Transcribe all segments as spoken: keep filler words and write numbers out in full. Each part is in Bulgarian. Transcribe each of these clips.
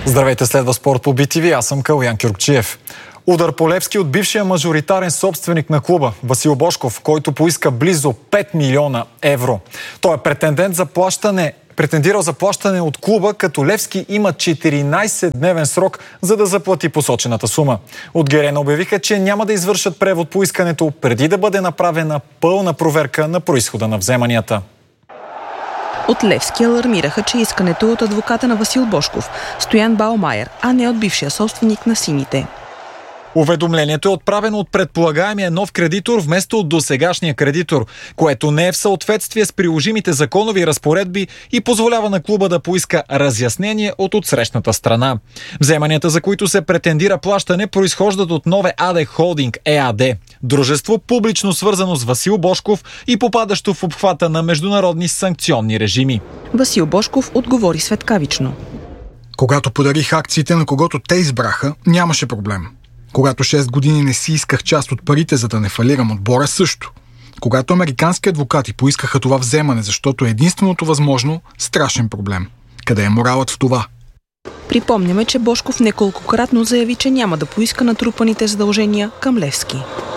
Здравейте, следва спорт по Би Ти Ви. Аз съм Калоян Кюркчиев. Удар по Левски от бившия мажоритарен собственик на клуба Васил Божков, който поиска близо пет милиона евро. Той е претендент за плащане, претендирал за плащане от клуба, като Левски има четиринайсетдневен срок, за да заплати посочената сума. От Герена обявиха, че няма да извършат превод по искането, преди да бъде направена пълна проверка на произхода на вземанията. От Левски алармираха, че искането е от адвоката на Васил Божков, Стоян Баумайер, а не от бившия собственик на сините. Уведомлението е отправено от предполагаемия нов кредитор вместо от досегашния кредитор, което не е в съответствие с приложимите законови разпоредби и позволява на клуба да поиска разяснение от отсрещната страна. Вземанията, за които се претендира плащане, произхождат от Нове АД Холдинг ЕАД, дружество публично свързано с Васил Божков и попадащо в обхвата на международни санкционни режими. Васил Божков отговори светкавично. Когато подарих акциите на когото те избраха, нямаше проблем. Когато шест години не си исках част от парите, за да не фалирам отбора, също. Когато американски адвокати поискаха това вземане, защото е единственото възможно, страшен проблем. Къде е моралът в това? Припомняме, че Божков неколкократно заяви, че няма да поиска натрупаните задължения към Левски.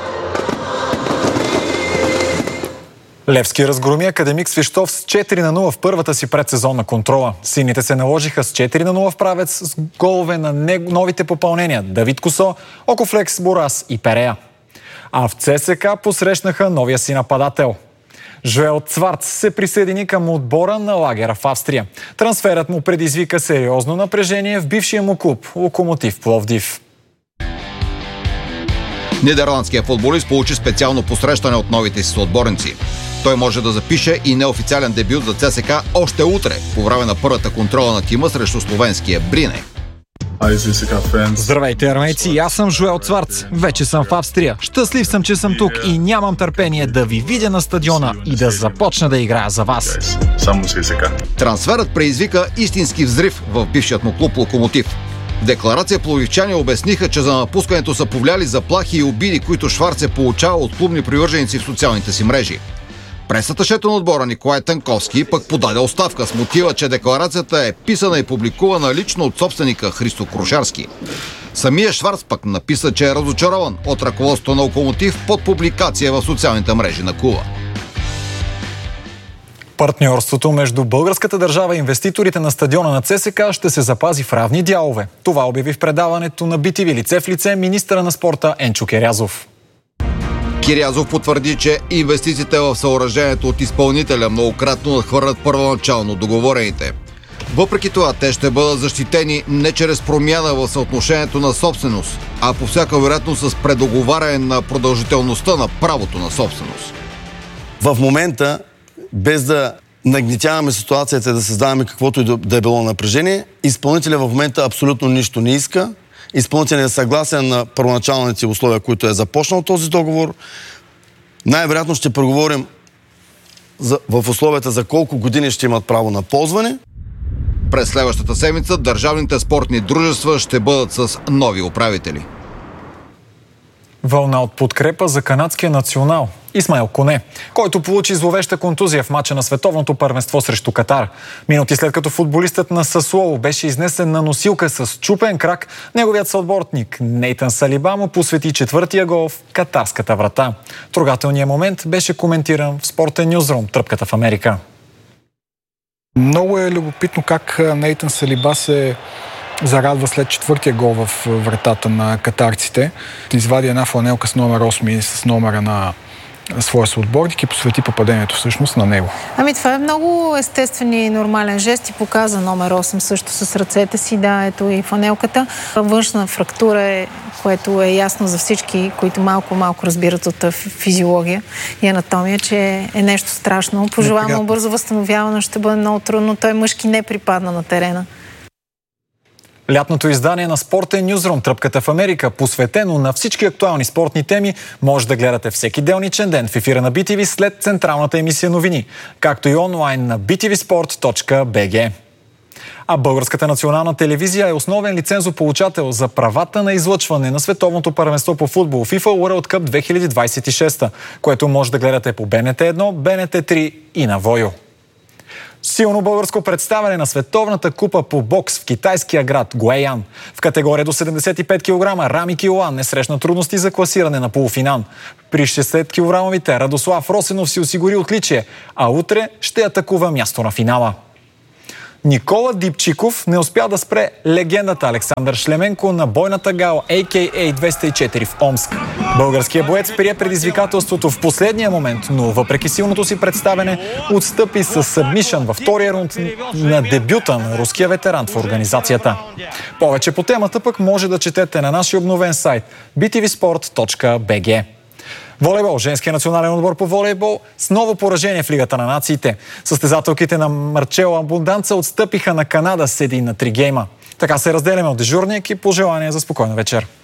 Левски разгроми Академик Свищов с четири на нула в първата си предсезонна контрола. Сините се наложиха с четири на нула в правец с голове на новите попълнения Давид Косо, Окофлекс Борас и Перея. А в ЦСКА посрещнаха новия си нападател. Жоел Цварц се присъедини към отбора на лагера в Австрия. Трансферът му предизвика сериозно напрежение в бившия му клуб Локомотив Пловдив. Нидерландският футболист получи специално посрещане от новите си съотборници. Той може да запише и неофициален дебют за ЦСКА още утре, по време на първата контрола на тима срещу словенския Брине. Здравейте, армейци! Аз съм Жоел Цварц. Вече съм в Австрия. Щастлив съм, че съм тук и нямам търпение да ви видя на стадиона и да започна да играя за вас. Трансферът предизвика истински взрив в бившият му клуб Локомотив. В декларация пловдивчани обясниха, че за напускането са повлияли заплахи и обиди, които Шварц е получавал от клубни привърженици в социалните си мрежи. Пресаташето на отбора Николай Танковски пък подаде оставка с мотива, че декларацията е писана и публикувана лично от собственика Христо Крушарски. Самия Шварц пък написа, че е разочарован от ръководството на Локомотив под публикация в социалните мрежи на клуба. Партньорството между българската държава и инвеститорите на стадиона на ЦСКА ще се запази в равни дялове. Това обяви в предаването на Би Ти Ви лице в лице министъра на спорта Енчо Кирязов. Кирязов потвърди, че инвестициите в съоръжението от изпълнителя многократно надхвърлят първоначално договорените. Въпреки това, те ще бъдат защитени не чрез промяна в съотношението на собственост, а по всяка вероятност с предоговаряне на продължителността на правото на собственост. В момента, без да нагнетяваме ситуацията и да създаваме каквото и да е било напрежение, изпълнителят в момента абсолютно нищо не иска. Изпълнителят е съгласен на първоначалните условия, които е започнал този договор. Най-вероятно ще преговорим за, в условията за колко години ще имат право на ползване. През следващата седмица държавните спортни дружества ще бъдат с нови управители. Вълна от подкрепа за канадския национал Исмаил Коне, който получи зловеща контузия в мача на световното първенство срещу Катар. Минути след като футболистът на Сасуоло беше изнесен на носилка с чупен крак, неговият съотборник Нейтан Салиба му посвети четвъртия гол в катарската врата. Трогателният момент беше коментиран в Спортен Нюзрум, тръпката в Америка. Много е любопитно как Нейтан Салиба се зарадва след четвъртия гол в вратата на катарците. Извади една фланелка с номер осем и с номера на своя съотборник и посвети попадението всъщност на него. Ами това е много естествен и нормален жест и показа номер осем също с ръцете си, да, ето и фланелката. Външна фрактура е, което е ясно за всички, които малко-малко разбират от физиология и анатомия, че е нещо страшно. Пожелавам му бързо възстановяване, ще бъде много трудно. Той мъжки не припадна на терена. Лятното издание на Спортен Нюзрум, тръпката в Америка, посветено на всички актуални спортни теми, може да гледате всеки делничен ден в ефира на Би Ти Ви след централната емисия новини, както и онлайн на би ти ви спорт точка би джи. А Българската национална телевизия е основен лицензополучател за правата на излъчване на световното първенство по футбол FIFA World Cup две хиляди двадесет и шеста, което може да гледате по Б Н Т едно, Б Н Т три и на Войо. Силно българско представяне на Световната купа по бокс в китайския град Гуейян. В категория до седемдесет и пет килограма Рами Килоан не срещна трудности за класиране на полуфинал. При шестдесет килограмовите Радослав Росенов си осигури отличие, а утре ще атакува място на финала. Никола Дипчиков не успя да спре легендата Александър Шлеменко на бойната гала А К А двеста и четири в Омск. Българският боец прие предизвикателството в последния момент, но въпреки силното си представяне отстъпи с събмишън във втория рунд на дебюта на руския ветеран в организацията. Повече по темата пък може да четете на нашия обновен сайт би ти ви спорт точка би джи. Волейбол. Женския национален отбор по волейбол с ново поражение в Лигата на нациите. Състезателките на Марчело Абунданца отстъпиха на Канада с един на три гейма. Така се разделяме от дежурния екип. Пожелания за спокойна вечер.